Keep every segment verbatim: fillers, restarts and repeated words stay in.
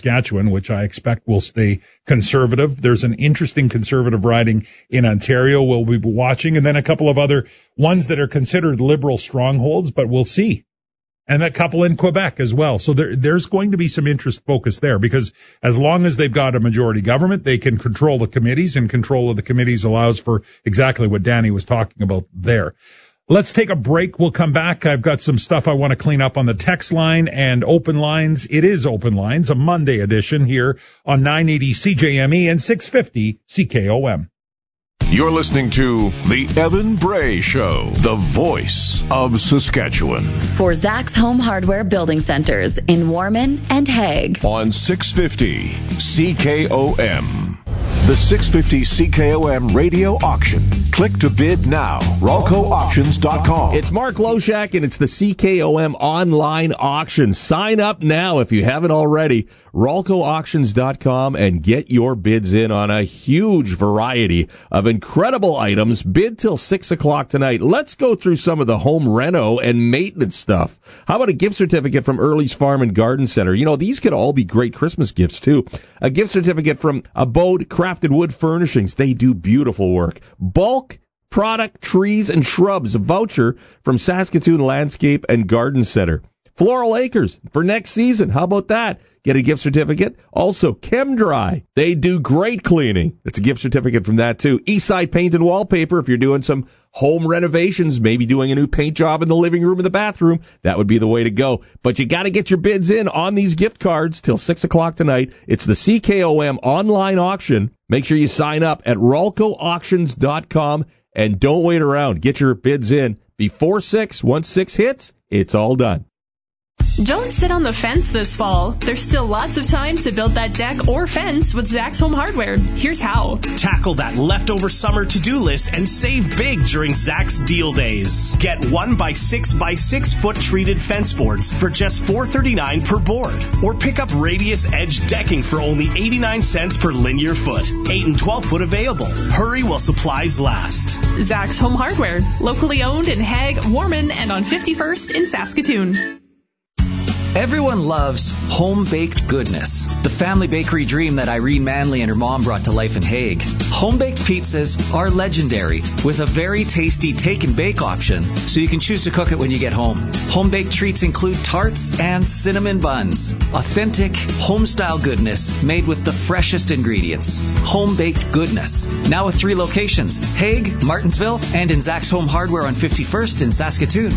Saskatchewan, which I expect will stay conservative. There's an interesting conservative riding in Ontario we'll be watching, and then a couple of other ones that are considered liberal strongholds, but we'll see. And a couple in Quebec as well. So there, there's going to be some interest focus there, because as long as they've got a majority government, they can control the committees, and control of the committees allows for exactly what Danny was talking about there. Let's take a break. We'll come back. I've got some stuff I want to clean up on the text line and open lines. It is open lines, a Monday edition here on nine eighty C J M E and six fifty C K O M. You're listening to The Evan Bray Show, the voice of Saskatchewan. For Zach's Home Hardware Building Centers in Warman and Hague. On six fifty C K O M. The six fifty C K O M radio auction. Click to bid now. Ralco Auctions dot com. It's Mark Loshak, and it's the C K O M online auction. Sign up now if you haven't already. Ralco Auctions dot com, and get your bids in on a huge variety of incredible items. Bid till six o'clock tonight. Let's go through some of the home reno and maintenance stuff. How about a gift certificate from Early's Farm and Garden Center? You know, these could all be great Christmas gifts, too. A gift certificate from Abode Crafted Wood Furnishings. They do beautiful work. Bulk product, trees, and shrubs. A voucher from Saskatoon Landscape and Garden Center. Floral Acres for next season. How about that? Get a gift certificate. Also, ChemDry. They do great cleaning. It's a gift certificate from that, too. Eastside Paint and Wallpaper. If you're doing some home renovations, maybe doing a new paint job in the living room or the bathroom, that would be the way to go. But you got to get your bids in on these gift cards till six o'clock tonight. It's the C K O M online auction. Make sure you sign up at Ralco Auctions dot com, and don't wait around. Get your bids in before six. Once six hits, it's all done. Don't sit on the fence this fall. There's still lots of time to build that deck or fence with Zach's Home Hardware. Here's how. Tackle that leftover summer to-do list and save big during Zach's Deal Days. Get one by six by six foot treated fence boards for just four thirty-nine per board. Or pick up Radius Edge decking for only eighty-nine cents per linear foot. eight and twelve foot available. Hurry while supplies last. Zach's Home Hardware. Locally owned in Hague, Warman, and on fifty-first in Saskatoon. Everyone loves home-baked goodness, the family bakery dream that Irene Manley and her mom brought to life in Hague. Home-baked pizzas are legendary, with a very tasty take-and-bake option, so you can choose to cook it when you get home. Home-baked treats include tarts and cinnamon buns. Authentic, home-style goodness made with the freshest ingredients. Home-baked goodness. Now with three locations, Hague, Martinsville, and in Zach's Home Hardware on fifty-first in Saskatoon.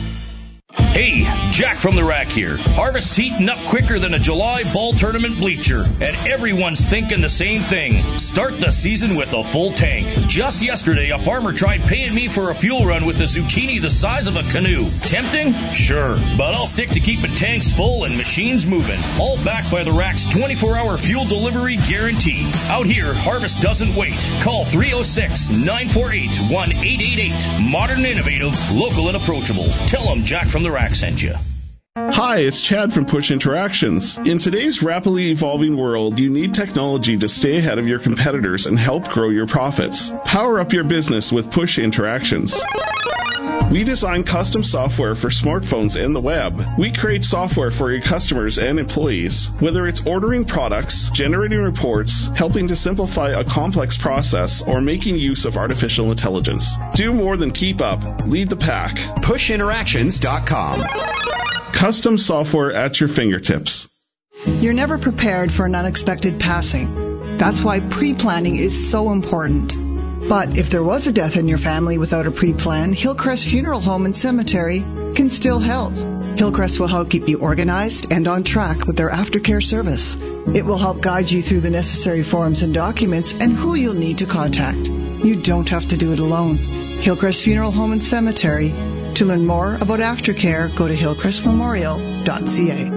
Hey, Jack from the Rack here. Harvest's heating up quicker than a July ball tournament bleacher, and everyone's thinking the same thing. Start the season with a full tank. Just yesterday, a farmer tried paying me for a fuel run with a zucchini the size of a canoe. Tempting? Sure. But I'll stick to keeping tanks full and machines moving. All backed by the Rack's twenty-four hour fuel delivery guarantee. Out here, Harvest doesn't wait. Call three oh six, nine four eight, one eight eight eight. Modern, innovative, local, and approachable. Tell them Jack from the Rack sent you. Hi, it's Chad from Push Interactions. In today's rapidly evolving world, you need technology to stay ahead of your competitors and help grow your profits. Power up your business with Push Interactions. We design custom software for smartphones and the web. We create software for your customers and employees. Whether it's ordering products, generating reports, helping to simplify a complex process, or making use of artificial intelligence. Do more than keep up. Lead the pack. Push Interactions dot com. Custom software at your fingertips. You're never prepared for an unexpected passing. That's why pre-planning is so important. But if there was a death in your family without a pre-plan, Hillcrest Funeral Home and Cemetery can still help. Hillcrest will help keep you organized and on track with their aftercare service. It will help guide you through the necessary forms and documents and who you'll need to contact. You don't have to do it alone. Hillcrest Funeral Home and Cemetery. To learn more about aftercare, go to hillcrest memorial dot c a.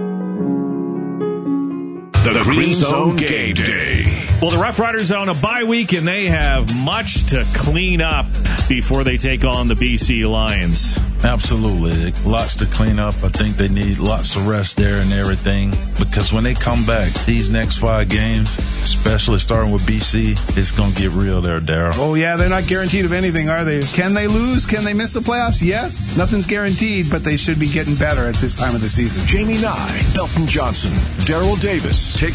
The, the Green Zone Game Day. Well, the Rough Riders are on a bye week, and they have much to clean up before they take on the B C Lions. Absolutely. Lots to clean up. I think they need lots of rest there and everything, because when they come back, these next five games, especially starting with B C, it's going to get real there, Darryl. Oh, yeah, they're not guaranteed of anything, are they? Can they lose? Can they miss the playoffs? Yes. Nothing's guaranteed, but they should be getting better at this time of the season. Jamie Nye, Elton Johnson, Darryl Davis. Take